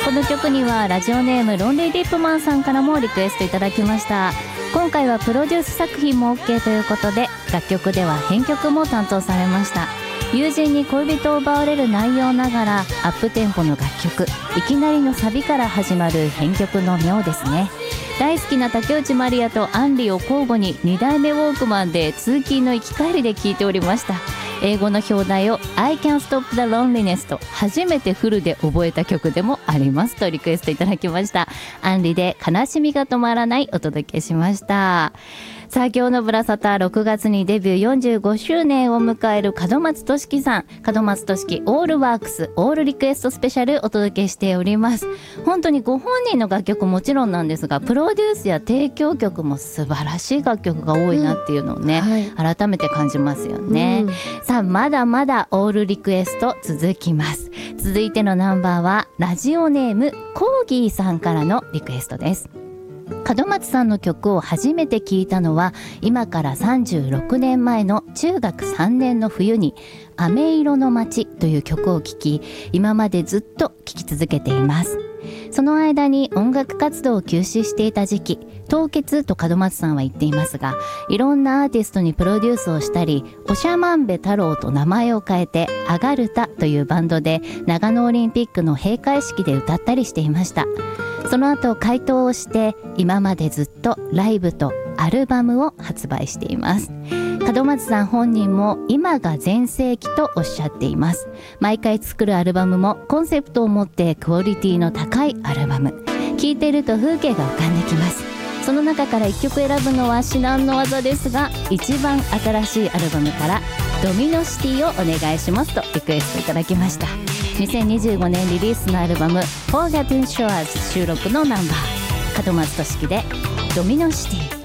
この曲にはラジオネームロンリーディップマンさんからもリクエストいただきました。今回はプロデュース作品も OK ということで、楽曲では編曲も担当されました。友人に恋人を奪われる内容ながらアップテンポの楽曲、いきなりのサビから始まる編曲の妙ですね。大好きな竹内まりやとアンリを交互に2台目ウォークマンで通勤の行き帰りで聴いておりました。英語の表題を I Can't Stop the Loneliness と初めてフルで覚えた曲でもありますとリクエストいただきました。アンリで悲しみが止まらないお届けしました。さあ今日のブラサタ6月にデビュー45周年を迎える門松俊樹さん、門松俊樹オールワークスオールリクエストスペシャルお届けしております。本当にご本人の楽曲もちろんなんですが、プロデュースや提供曲も素晴らしい楽曲が多いなっていうのをね、改めて感じますよね。さあまだまだオールリクエスト続きます。続いてのナンバーはラジオネームコーギーさんからのリクエストです。門松さんの曲を初めて聴いたのは今から36年前の中学3年の冬に飴色の街という曲を聴き、今までずっと聴き続けています。その間に音楽活動を休止していた時期、凍結と門松さんは言っていますが、いろんなアーティストにプロデュースをしたり、おしゃまんべ太郎と名前を変えてアガルタというバンドで長野オリンピックの閉会式で歌ったりしていました。その後回答をして今までずっとライブとアルバムを発売しています。門松さん本人も今が全盛期とおっしゃっています。毎回作るアルバムもコンセプトを持ってクオリティの高いアルバム、聴いていると風景が浮かんできます。その中から1曲選ぶのは至難の技ですが、一番新しいアルバムからドミノシティをお願いしますとリクエストいただきました。2025年リリースのアルバム Forgotten Shores 収録のナンバー、門松俊樹でドミノシティ。